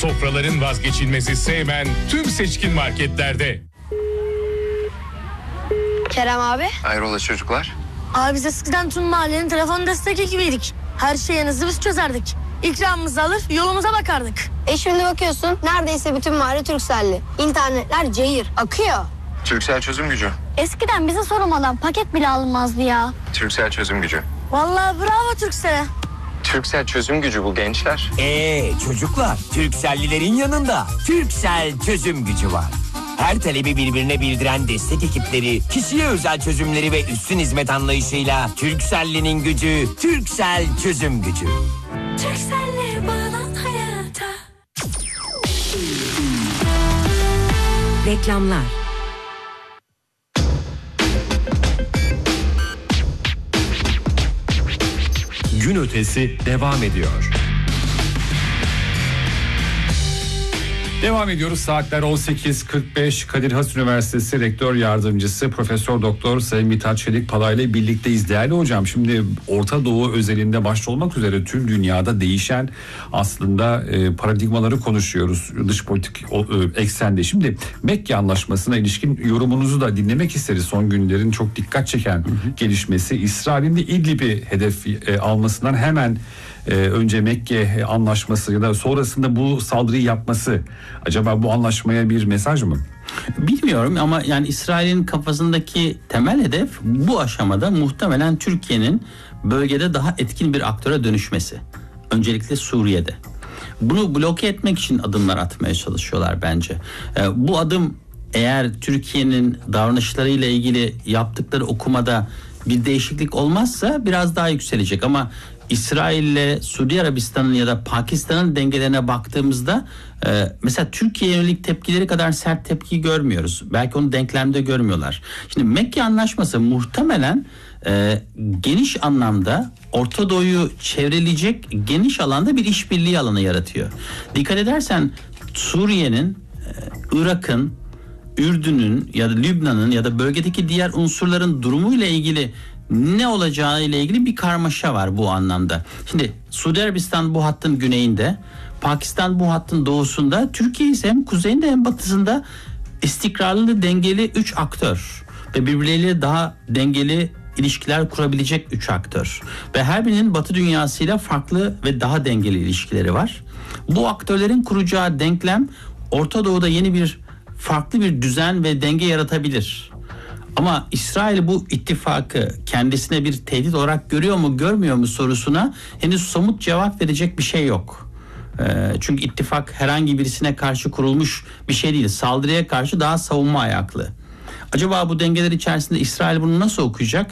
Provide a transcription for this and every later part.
Sofraların vazgeçilmezi Seymen tüm seçkin marketlerde. Kerem abi. Hayrola çocuklar? Abi biz eskiden tüm mahallenin telefon destek ekibiydik. Her şeyinizi biz çözerdik. İkramımızı alır yolumuza bakardık. Şimdi bakıyorsun neredeyse bütün mahalle Turkcell'li. İnternetler cayır akıyor. Turkcell çözüm gücü. Eskiden bize sormadan paket bile alınmazdı ya. Turkcell çözüm gücü. Vallahi bravo Turkcell'e. Turkcell çözüm gücü bu gençler. Çocuklar, Turkcell'lilerin yanında Turkcell çözüm gücü var. Her talebi birbirine bildiren destek ekipleri, kişiye özel çözümleri ve üstün hizmet anlayışıyla Turkcell'linin gücü, Turkcell çözüm gücü. Turkcell'le bağlan hayata. Reklamlar. Gün ötesi devam ediyor. Devam ediyoruz. Saatler 18.45. Kadir Has Üniversitesi Rektör Yardımcısı Profesör Doktor Sayın Mithat Çelik Palay ile birlikteyiz. Değerli hocam, şimdi Orta Doğu özelinde başta olmak üzere tüm dünyada değişen aslında paradigmaları konuşuyoruz dış politik eksende. Şimdi Mekke Anlaşması'na ilişkin yorumunuzu da dinlemek isteriz. Son günlerin çok dikkat çeken gelişmesi, İsrail'in de İdlib'i hedef almasından hemen önce Mekke Anlaşması ya da sonrasında bu saldırıyı yapması, acaba bu anlaşmaya bir mesaj mı? Bilmiyorum ama yani İsrail'in kafasındaki temel hedef bu aşamada muhtemelen Türkiye'nin bölgede daha etkin bir aktöre dönüşmesi. Öncelikle Suriye'de. Bunu bloke etmek için adımlar atmaya çalışıyorlar bence. Bu adım eğer Türkiye'nin davranışlarıyla ilgili yaptıkları okumada bir değişiklik olmazsa biraz daha yükselecek ama İsrail'le Suudi Arabistan'ın ya da Pakistan'ın dengelerine baktığımızda mesela Türkiye'ye yönelik tepkileri kadar sert tepki görmüyoruz. Belki onu denklemde görmüyorlar. Şimdi Mekke Anlaşması muhtemelen geniş anlamda Orta Doğu'yu çevreleyecek geniş alanda bir işbirliği alanı yaratıyor. Dikkat edersen Suriye'nin, Irak'ın, Ürdün'ün ya da Lübnan'ın ya da bölgedeki diğer unsurların durumuyla ilgili ne olacağı ile ilgili bir karmaşa var bu anlamda. Şimdi Suudi Arabistan bu hattın güneyinde, Pakistan bu hattın doğusunda, Türkiye ise hem kuzeyinde hem batısında istikrarlı, dengeli 3 aktör ve birbirleriyle daha dengeli ilişkiler kurabilecek 3 aktör. Ve her birinin Batı dünyasıyla farklı ve daha dengeli ilişkileri var. Bu aktörlerin kuracağı denklem Orta Doğu'da yeni bir farklı bir düzen ve denge yaratabilir. Ama İsrail bu ittifakı kendisine bir tehdit olarak görüyor mu görmüyor mu sorusuna henüz somut cevap verecek bir şey yok. Çünkü ittifak herhangi birisine karşı kurulmuş bir şey değil. Saldırıya karşı daha savunma ayaklı. Acaba bu dengeler içerisinde İsrail bunu nasıl okuyacak?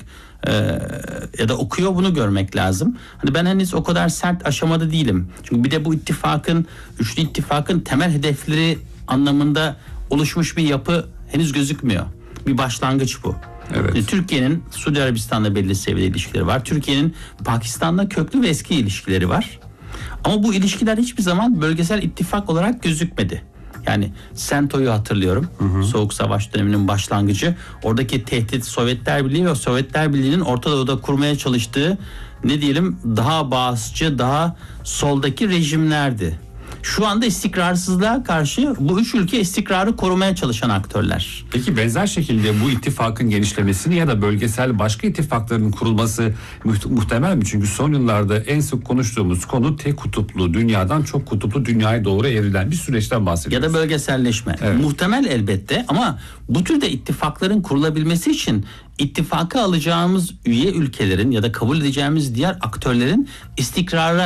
Ya da okuyor, bunu görmek lazım. Hani ben henüz o kadar sert aşamada değilim. Çünkü bir de bu ittifakın, üçlü ittifakın temel hedefleri anlamında oluşmuş bir yapı henüz gözükmüyor. Bir başlangıç bu. Evet. Türkiye'nin Suudi Arabistan'la belli seviyede ilişkileri var. Türkiye'nin Pakistan'la köklü ve eski ilişkileri var. Ama bu ilişkiler hiçbir zaman bölgesel ittifak olarak gözükmedi. Yani SENTO'yu hatırlıyorum. Soğuk Savaş döneminin başlangıcı. Oradaki tehdit Sovyetler Birliği ve Sovyetler Birliği'nin Orta Doğu'da kurmaya çalıştığı ne diyelim daha bağımsızcı, daha soldaki rejimlerdi. Şu anda istikrarsızlığa karşı bu üç ülke istikrarı korumaya çalışan aktörler. Peki benzer şekilde bu ittifakın genişlemesini ya da bölgesel başka ittifakların kurulması muhtemel mi? Çünkü son yıllarda en sık konuştuğumuz konu tek kutuplu, dünyadan çok kutuplu dünyaya doğru evrilen bir süreçten bahsediyoruz. Ya da bölgeselleşme. Evet. Muhtemel elbette ama bu türde ittifakların kurulabilmesi için ittifaka alacağımız üye ülkelerin ya da kabul edeceğimiz diğer aktörlerin istikrara